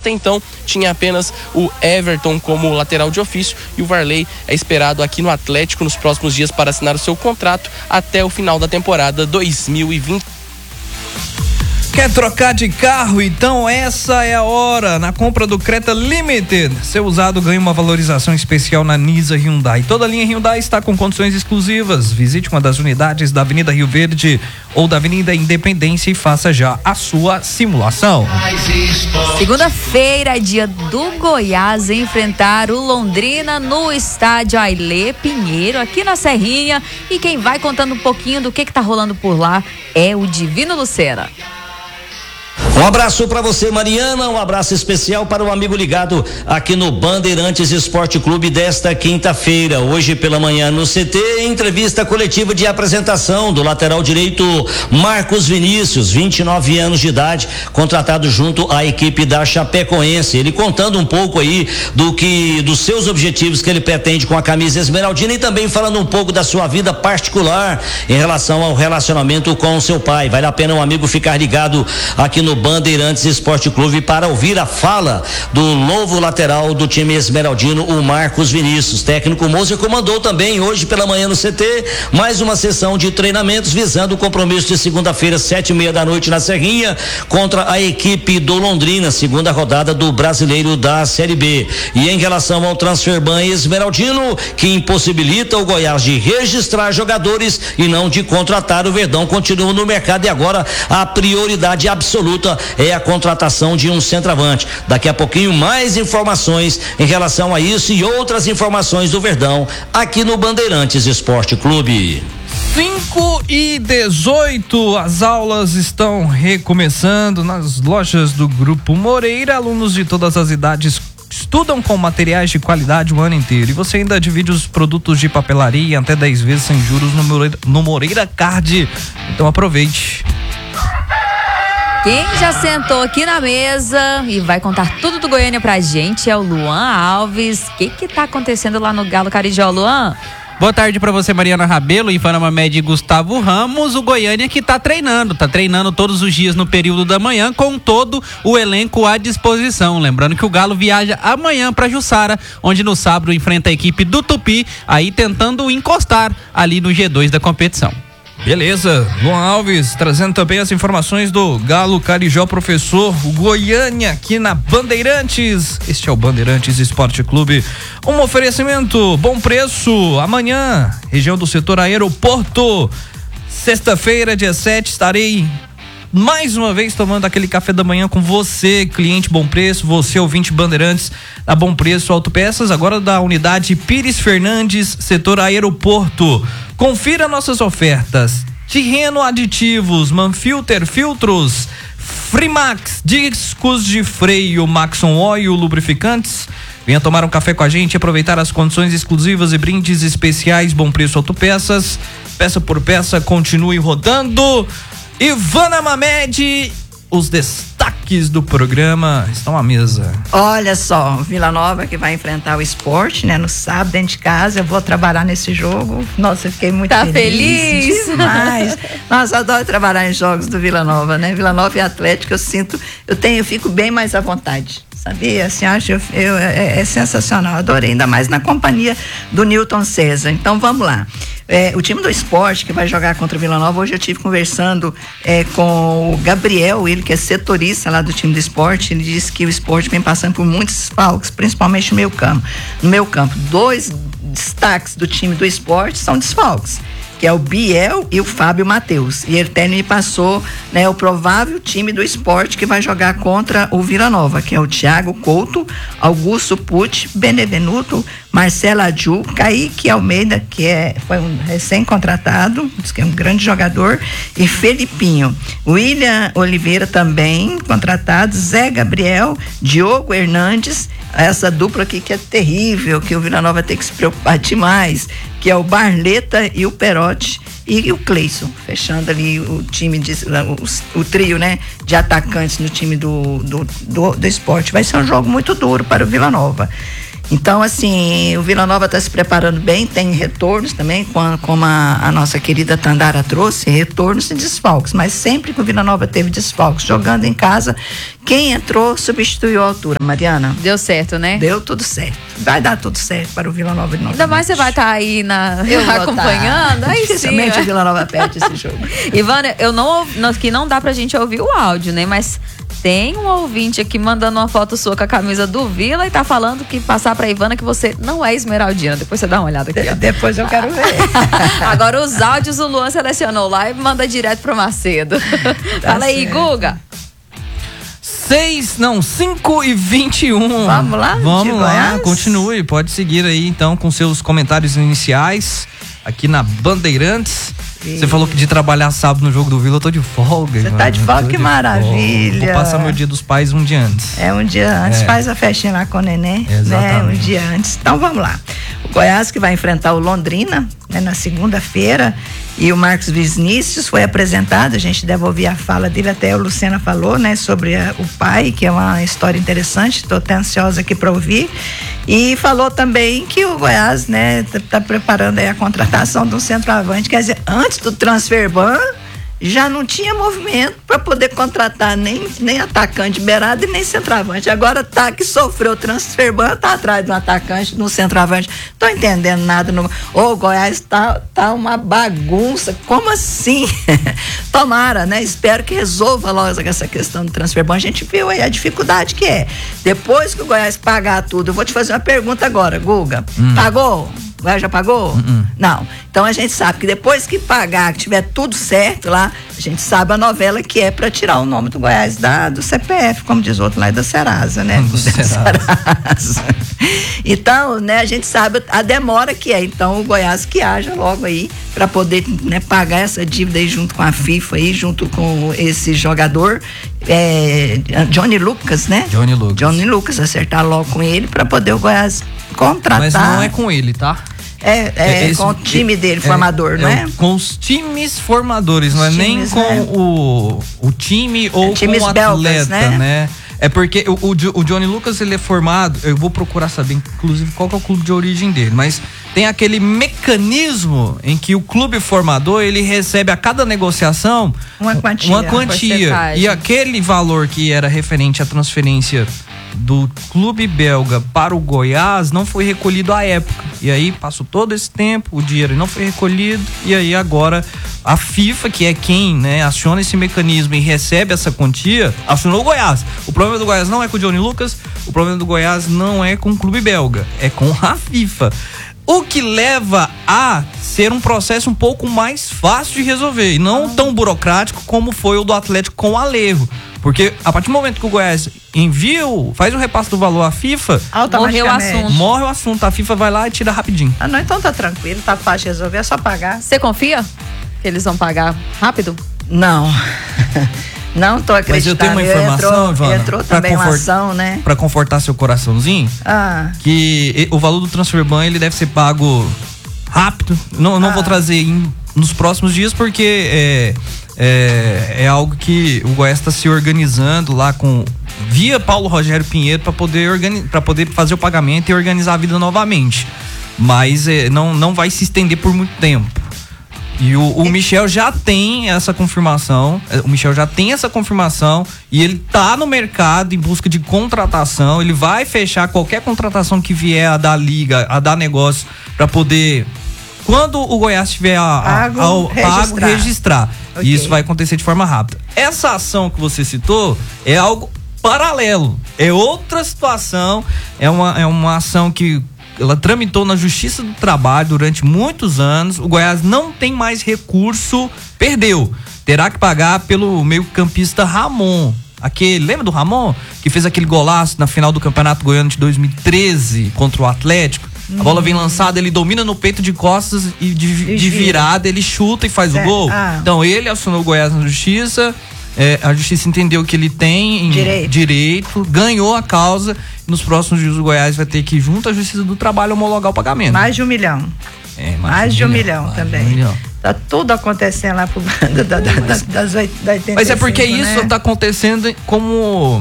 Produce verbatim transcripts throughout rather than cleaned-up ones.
até então tinha apenas o Everton como lateral de ofício e o Varley é esperado aqui no Atlético nos próximos dias para assinar o seu contrato até o final da temporada dois mil e vinte. Quer trocar de carro? Então essa é a hora. Na compra do Creta Limited, seu usado ganha uma valorização especial na Nisa Hyundai. Toda a linha Hyundai está com condições exclusivas. Visite uma das unidades da Avenida Rio Verde ou da Avenida Independência e faça já a sua simulação. Segunda-feira, dia do Goiás enfrentar o Londrina no estádio Ailê Pinheiro, aqui na Serrinha. E quem vai contando um pouquinho do que que tá rolando por lá é o Divino Lucena. Um abraço para você, Mariana, um abraço especial para o amigo ligado aqui no Bandeirantes Esporte Clube desta quinta-feira. Hoje pela manhã no C T, entrevista coletiva de apresentação do lateral direito Marcos Vinícius, vinte e nove anos de idade, contratado junto à equipe da Chapecoense. Ele contando um pouco aí do que, dos seus objetivos que ele pretende com a camisa esmeraldina e também falando um pouco da sua vida particular em relação ao relacionamento com o seu pai. Vale a pena um amigo ficar ligado aqui no Bandeirantes Esporte Clube para ouvir a fala do novo lateral do time esmeraldino, o Marcos Vinícius. Técnico Moser comandou também hoje pela manhã no C T mais uma sessão de treinamentos visando o compromisso de segunda-feira, sete e meia da noite na Serrinha, contra a equipe do Londrina, segunda rodada do Brasileiro da Série B. E em relação ao transfer ban esmeraldino, que impossibilita o Goiás de registrar jogadores e não de contratar, o Verdão continua no mercado e agora a prioridade absoluta é a contratação de um centroavante. Daqui a pouquinho mais informações em relação a isso e outras informações do Verdão aqui no Bandeirantes Esporte Clube. cinco e dezoito, as aulas estão recomeçando nas lojas do Grupo Moreira. Alunos de todas as idades estudam com materiais de qualidade o ano inteiro e você ainda divide os produtos de papelaria até dez vezes sem juros no Moreira, no Moreira Card. Então aproveite. Quem já sentou aqui na mesa e vai contar tudo do Goiânia pra gente é o Luan Alves. O que que tá acontecendo lá no Galo Carijó, Luan? Boa tarde para você, Mariana Rabelo, Ifana Med e Gustavo Ramos. O Goiânia que tá treinando, tá treinando todos os dias no período da manhã com todo o elenco à disposição. Lembrando que o Galo viaja amanhã para Jussara, onde no sábado enfrenta a equipe do Tupi, aí tentando encostar ali no G dois da competição. Beleza, Luan Alves trazendo também as informações do Galo Carijó, professor, o Goiânia aqui na Bandeirantes. Este é o Bandeirantes Esporte Clube, um oferecimento, bom preço, amanhã, região do setor aeroporto, sexta-feira, dia sete, estarei mais uma vez tomando aquele café da manhã com você, cliente Bom Preço, você ouvinte Bandeirantes da Bom Preço Autopeças, agora da unidade Pires Fernandes, setor aeroporto. Confira nossas ofertas: Tirreno Aditivos, Manfilter Filtros, Frimax, discos de freio, Maxon Oil, lubrificantes. Venha tomar um café com a gente e aproveitar as condições exclusivas e brindes especiais Bom Preço Autopeças. Peça por peça, continue rodando. Ivana Mamed, os destaques do programa estão à mesa. Olha só, Vila Nova que vai enfrentar o Sport, né? No sábado, dentro de casa, eu vou trabalhar nesse jogo. Nossa, eu fiquei muito tá feliz. feliz? Demais. Nossa, eu adoro trabalhar em jogos do Vila Nova, né? Vila Nova e Atlético, eu sinto, eu tenho, eu fico bem mais à vontade. Sabia? Assim, acho, eu, eu, é, é sensacional, adorei, ainda mais na companhia do Newton César. Então vamos lá. É, o time do Sport que vai jogar contra o Vila Nova, hoje eu estive conversando é, com o Gabriel, ele que é setorista lá do time do Sport. Ele disse que o Sport vem passando por muitos desfalques, principalmente no meio campo. No meio campo, dois destaques do time do Sport são desfalques, que é o Biel e o Fábio Matheus. E ele até me passou, né, o provável time do Sport que vai jogar contra o Vila Nova, que é o Thiago Couto, Augusto Pucci, Benevenuto, Marcelo Adju, Kaique Almeida, que é, foi um recém-contratado, que é um grande jogador, e Felipinho. William Oliveira também contratado, Zé Gabriel, Diogo Hernandes, essa dupla aqui que é terrível, que o Vila Nova tem que se preocupar demais, que é o Barleta e o Perotti e o Cleison, fechando ali o time, de, o, o trio, né, de atacantes no time do, do, do, do Sport. Vai ser um jogo muito duro para o Vila Nova. Então, assim, o Vila Nova está se preparando bem, tem retornos também, como a, a nossa querida Tandara trouxe, retornos e desfalques, mas sempre que o Vila Nova teve desfalques, jogando em casa, quem entrou substituiu a altura. Mariana? Deu certo, né? Deu tudo certo. Vai dar tudo certo para o Vila Nova de novo. Ainda mais você vai estar tá aí na, eu acompanhando. Tá. Aí Dificilmente sim, o Vila Nova perde esse jogo. Ivana, eu não, não, que não dá pra gente ouvir o áudio, né? Mas tem um ouvinte aqui mandando uma foto sua com a camisa do Vila e tá falando que passar pra Ivana que você não é esmeraldina. Depois você dá uma olhada aqui, ó. Depois eu quero ver. Agora os áudios o Luan selecionou lá e manda direto pro Macedo. Tá. Fala aí, certo. Guga. Seis, não, cinco e vinte e um. Vamos lá? Vamos lá, continue. Pode seguir aí então com seus comentários iniciais aqui na Bandeirantes. Você falou que de trabalhar sábado no jogo do Vila, eu tô de folga. Você tá de folga, que maravilha. Vou passar meu dia dos pais um dia antes. É, um dia antes, é. Faz a festinha lá com o neném, exatamente, né? Um dia antes. Então vamos lá. O Goiás que vai enfrentar o Londrina, né, na segunda-feira, e o Marcos Vinícius foi apresentado, a gente deve ouvir a fala dele, até o Lucena falou, né, sobre a, o pai, que é uma história interessante, estou até ansiosa aqui para ouvir, e falou também que o Goiás, né, tá, tá preparando aí a contratação de um centroavante, quer dizer, antes do transfer ban, já não tinha movimento para poder contratar nem, nem atacante beirado e nem centroavante. Agora tá que sofreu o transfer ban, tá atrás de um atacante, de um centroavante. Tô entendendo nada. No... Ô, Goiás tá, tá uma bagunça. Como assim? Tomara, né? Espero que resolva logo essa questão do transfer ban. A gente viu aí a dificuldade que é. Depois que o Goiás pagar tudo, eu vou te fazer uma pergunta agora, Guga. Hum. Pagou? O Goiás já pagou? Uh-uh. Não. Então a gente sabe que depois que pagar, que tiver tudo certo lá, a gente sabe a novela que é para tirar o nome do Goiás da, do C P F, como diz o outro lá, da Serasa, né? Do Serasa. Então, né, a gente sabe a demora que é. Então o Goiás que haja logo aí para poder, né, pagar essa dívida aí junto com a FIFA aí, junto com esse jogador, é, Johnny Lucas, né? Johnny Lucas. Johnny Lucas, acertar logo com ele para poder o Goiás contratar. Mas não é com ele, tá? É, é Esse, com o time dele, é, formador, é, não é? é? Com os times formadores, não é times, nem com né? o, o time ou é, com o atleta, belgas, né? né? É porque o, o, o Johnny Lucas, ele é formado, eu vou procurar saber, inclusive, qual que é o clube de origem dele, mas tem aquele mecanismo em que o clube formador, ele recebe a cada negociação uma quantia, uma quantia e aquele valor que era referente à transferência do clube belga para o Goiás não foi recolhido à época, e aí passou todo esse tempo, o dinheiro não foi recolhido, e aí agora a FIFA, que é quem, né, aciona esse mecanismo e recebe essa quantia, acionou o Goiás. O problema do Goiás não é com o Johnny Lucas, o problema do Goiás não é com o clube belga, é com a FIFA. O que leva a ser um processo um pouco mais fácil de resolver e não tão burocrático como foi o do Atlético com o Alejo. Porque a partir do momento que o Goiás envia, o, faz o repasse do valor à FIFA, morre o assunto. Morre o assunto, a FIFA vai lá e tira rapidinho. Ah, não, então tá tranquilo, tá fácil de resolver, é só pagar. Você confia que eles vão pagar rápido? Não. Não tô acreditando. Mas eu tenho uma informação, entrou, Ivana, entrou também uma ação, né? Pra confortar seu coraçãozinho, ah. que o valor do transfer ban, ele deve ser pago rápido. Não, não ah. vou trazer em, nos próximos dias, porque é, é, é algo que o Goiás está se organizando lá com via Paulo Rogério Pinheiro para poder, organi- pra poder fazer o pagamento e organizar a vida novamente. Mas é, não, não vai se estender por muito tempo. E o, o Michel já tem essa confirmação, o Michel já tem essa confirmação e ele tá no mercado em busca de contratação, ele vai fechar qualquer contratação que vier a dar liga, a dar negócio, para poder, quando o Goiás tiver a, a, pago, a, a, registrar. pago, registrar. Okay. E isso vai acontecer de forma rápida. Essa ação que você citou é algo paralelo, é outra situação, é uma, é uma ação que ela tramitou na Justiça do Trabalho durante muitos anos. O Goiás não tem mais recurso, perdeu. Terá que pagar pelo meio-campista Ramon. Aquele, lembra do Ramon? Que fez aquele golaço na final do Campeonato Goiano de dois mil e treze contra o Atlético. Hum. A bola vem lançada, ele domina no peito de costas e de, de virada, ele chuta e faz é. o gol. Ah. Então ele acionou o Goiás na Justiça. É, a Justiça entendeu que ele tem direito. direito, ganhou a causa. Nos próximos dias o Goiás vai ter que ir junto à Justiça do Trabalho homologar o pagamento. Mais de um milhão. É, mais, mais de um milhão, milhão também. Um milhão. Tá tudo acontecendo lá pro da, da, da, das oitenta e cinco, mas é porque né? Isso tá acontecendo como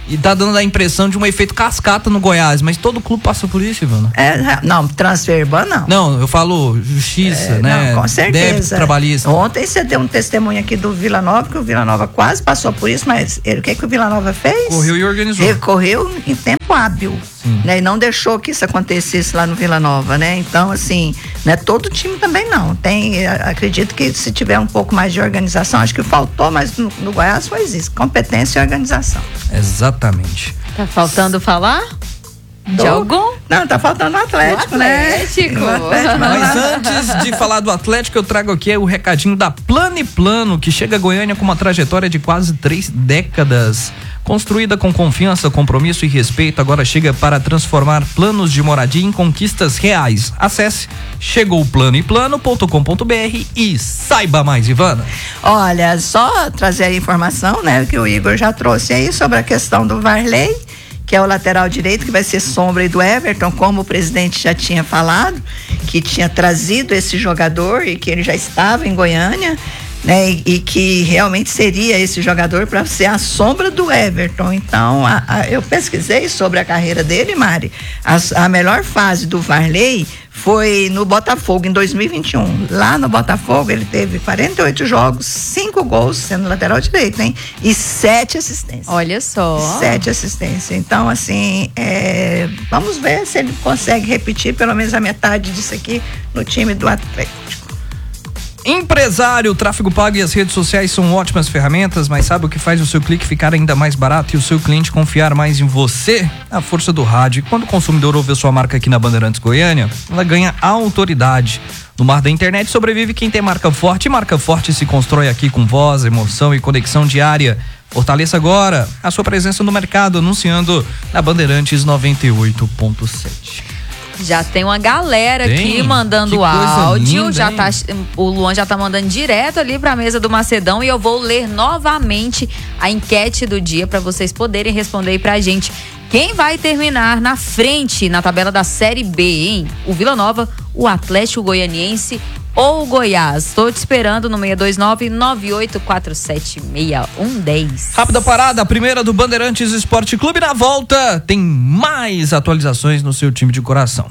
E tá dando a impressão de um efeito cascata no Goiás, mas todo clube passa por isso, Ivana. É, não, transfer ban não. Não, eu falo justiça, É, né? não, com certeza. Débito trabalhista. Ontem você deu um testemunho aqui do Vila Nova, que o Vila Nova quase passou por isso, mas ele, o que que o Vila Nova fez? Correu e organizou. Ele correu em tempo hábil, né? E não deixou que isso acontecesse lá no Vila Nova, né? Então, assim, não é todo time também não. Tem, acredito que se tiver um pouco mais de organização, acho que faltou, mas no, no Goiás foi isso, competência e organização. Exatamente. Tá faltando falar? De Do- algum? Não, tá faltando o Atlético, O né? Atlético. O Atlético, Mas antes de falar do Atlético, eu trago aqui o recadinho da Plano e Plano, que chega a Goiânia com uma trajetória de quase três décadas. Construída com confiança, compromisso e respeito, agora chega para transformar planos de moradia em conquistas reais. Acesse chegou plano e plano ponto com ponto br e saiba mais, Ivana. Olha, só trazer a informação, né, que o Igor já trouxe aí sobre a questão do Varley, que é o lateral direito, que vai ser sombra aí do Everton, como o presidente já tinha falado, que tinha trazido esse jogador e que ele já estava em Goiânia, né, e, e que realmente seria esse jogador para ser a sombra do Everton. Então, a, a, eu pesquisei sobre a carreira dele, Mari. A, a melhor fase do Varley foi no Botafogo em dois mil e vinte e um. Lá no Botafogo ele teve quarenta e oito jogos, cinco gols sendo lateral direito, hein? E sete assistências. Olha só. Sete assistências. Então, assim, é, vamos ver se ele consegue repetir pelo menos a metade disso aqui no time do Atlético. Empresário, o tráfego pago e as redes sociais são ótimas ferramentas, mas sabe o que faz o seu clique ficar ainda mais barato e o seu cliente confiar mais em você? A força do rádio. E quando o consumidor ouve a sua marca aqui na Bandeirantes Goiânia, ela ganha autoridade. No mar da internet sobrevive quem tem marca forte, e marca forte se constrói aqui com voz, emoção e conexão diária. Fortaleça agora a sua presença no mercado, anunciando na Bandeirantes noventa e oito ponto sete. Já tem uma galera Tem? aqui mandando Que coisa áudio. linda, já hein? tá, o Luan já tá mandando direto ali pra mesa do Macedão e eu vou ler novamente a enquete do dia pra vocês poderem responder aí pra gente. Quem vai terminar na frente na tabela da Série B, hein? O Vila Nova, o Atlético Goianiense ou o Goiás? Tô te esperando no seis dois nove, nove oito quatro sete, seis um um zero. Rápida parada, a primeira do Bandeirantes Esporte Clube. Na volta tem mais atualizações no seu time de coração.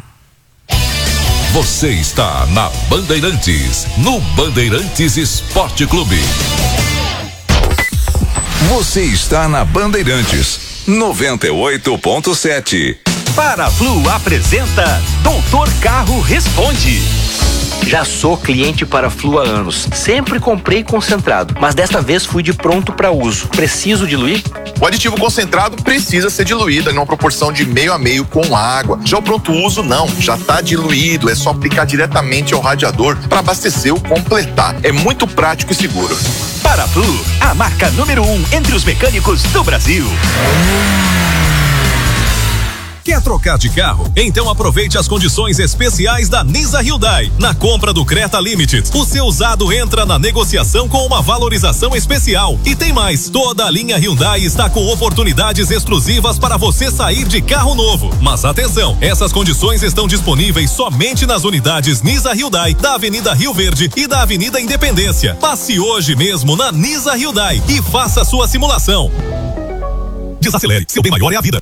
Você está na Bandeirantes, no Bandeirantes Esporte Clube. Você está na Bandeirantes noventa e oito ponto sete. Paraflu apresenta Doutor Carro Responde. Já sou cliente Paraflu há anos. Sempre comprei concentrado, mas desta vez fui de pronto para uso. Preciso diluir? O aditivo concentrado precisa ser diluído em uma proporção de meio a meio com água. Já o pronto uso não, já está diluído, é só aplicar diretamente ao radiador para abastecer ou completar. É muito prático e seguro. Paraflu, a marca número um entre os mecânicos do Brasil. Quer trocar de carro? Então aproveite as condições especiais da Nisa Hyundai. Na compra do Creta Limited, o seu usado entra na negociação com uma valorização especial. E tem mais, toda a linha Hyundai está com oportunidades exclusivas para você sair de carro novo. Mas atenção, essas condições estão disponíveis somente nas unidades Nisa Hyundai da Avenida Rio Verde e da Avenida Independência. Passe hoje mesmo na Nisa Hyundai e faça sua simulação. Desacelere, seu bem maior é a vida.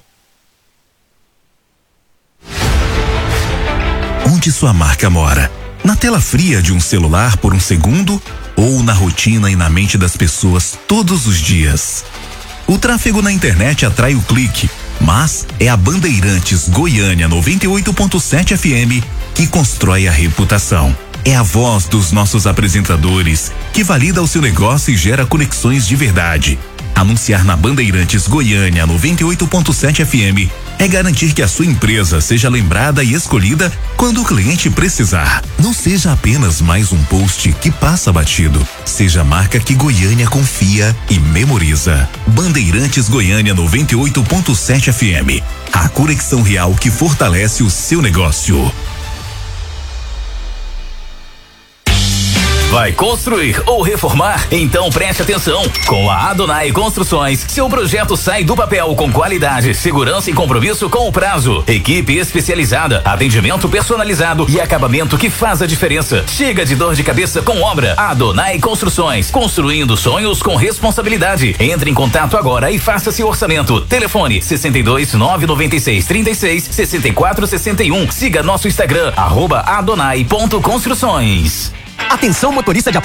Onde sua marca mora? Na tela fria de um celular por um segundo ou na rotina e na mente das pessoas todos os dias? O tráfego na internet atrai o clique, mas é a Bandeirantes Goiânia noventa e oito ponto sete F M que constrói a reputação. É a voz dos nossos apresentadores que valida o seu negócio e gera conexões de verdade. Anunciar na Bandeirantes Goiânia noventa e oito ponto sete F M é garantir que a sua empresa seja lembrada e escolhida quando o cliente precisar. Não seja apenas mais um post que passa batido. Seja a marca que Goiânia confia e memoriza. Bandeirantes Goiânia noventa e oito ponto sete F M. A conexão real que fortalece o seu negócio. Vai construir ou reformar? Então preste atenção. Com a Adonai Construções, seu projeto sai do papel com qualidade, segurança e compromisso com o prazo. Equipe especializada, atendimento personalizado e acabamento que faz a diferença. Chega de dor de cabeça com obra. Adonai Construções, construindo sonhos com responsabilidade. Entre em contato agora e faça seu orçamento. Telefone sessenta e dois, nove noventa e seis, trinta e seis, sessenta e quatro, sessenta e um. Siga nosso Instagram, arroba adonai ponto construções. Atenção, motorista de